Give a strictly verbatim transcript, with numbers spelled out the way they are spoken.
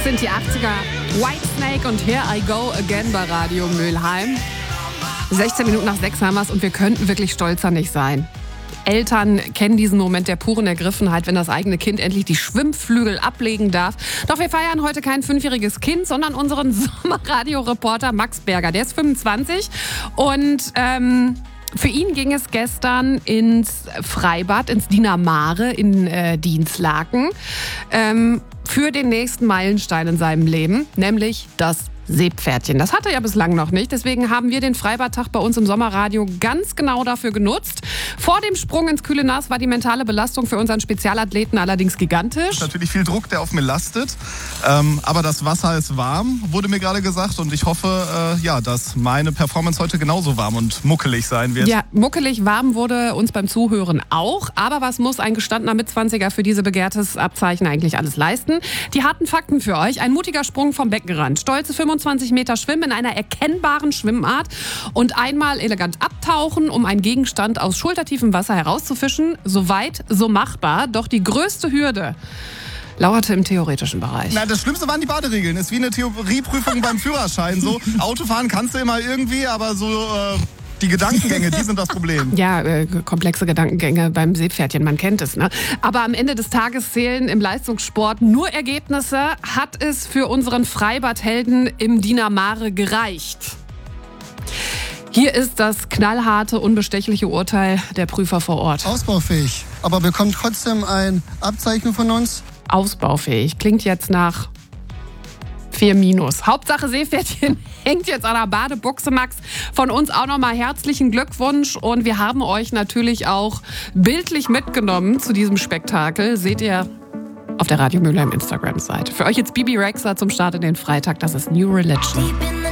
sind die achtziger. Whitesnake und Here I Go Again bei Radio Mülheim. sechzehn Minuten nach sechs haben wir es und wir könnten wirklich stolzer nicht sein. Eltern kennen diesen Moment der puren Ergriffenheit, wenn das eigene Kind endlich die Schwimmflügel ablegen darf. Doch wir feiern heute kein fünfjähriges Kind, sondern unseren Sommerradio-Reporter Max Berger. Der ist fünfundzwanzig und ähm, für ihn ging es gestern ins Freibad, ins Dinamare in äh, Dinslaken, ähm, für den nächsten Meilenstein in seinem Leben, nämlich das Seepferdchen. Das hatte er ja bislang noch nicht. Deswegen haben wir den Freibadtag bei uns im Sommerradio ganz genau dafür genutzt. Vor dem Sprung ins kühle Nass war die mentale Belastung für unseren Spezialathleten allerdings gigantisch. Es ist natürlich viel Druck, der auf mir lastet. Ähm, aber das Wasser ist warm, wurde mir gerade gesagt. Und ich hoffe, äh, ja, dass meine Performance heute genauso warm und muckelig sein wird. Ja, muckelig warm wurde uns beim Zuhören auch. Aber was muss ein gestandener Mitzwanziger für diese begehrtes Abzeichen eigentlich alles leisten? Die harten Fakten für euch. Ein mutiger Sprung vom Beckenrand. Stolze fünfundzwanzig Meter Schwimmen in einer erkennbaren Schwimmart und einmal elegant abtauchen, um einen Gegenstand aus schultertiefem Wasser herauszufischen. So weit, so machbar. Doch die größte Hürde lauerte im theoretischen Bereich. Na, das Schlimmste waren die Baderegeln. Ist wie eine Theorieprüfung beim Führerschein. So, Autofahren kannst du immer irgendwie, aber so äh, die Gedankengänge, die sind das Problem. Ja, äh, komplexe Gedankengänge beim Seepferdchen, man kennt es, ne? Aber am Ende des Tages zählen im Leistungssport nur Ergebnisse. Hat es für unseren Freibadhelden im Dinamare gereicht? Hier ist das knallharte, unbestechliche Urteil der Prüfer vor Ort. Ausbaufähig, aber bekommt trotzdem ein Abzeichen von uns. Ausbaufähig. Klingt jetzt nach vier Minus. Hauptsache Seepferdchen hängt jetzt an der Badebuchse, Max. Von uns auch nochmal herzlichen Glückwunsch. Und wir haben euch natürlich auch bildlich mitgenommen zu diesem Spektakel. Seht ihr auf der Radio Mülheim Instagram-Seite. Für euch jetzt Bibi Rexha zum Start in den Freitag. Das ist New Religion.